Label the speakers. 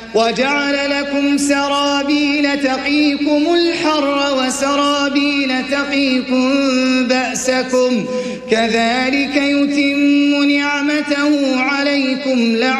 Speaker 1: وجعل لكم سرابيل تقيكم الحر وسرابيل تقيكم بأسكم كذلك يتم نعمته عليكم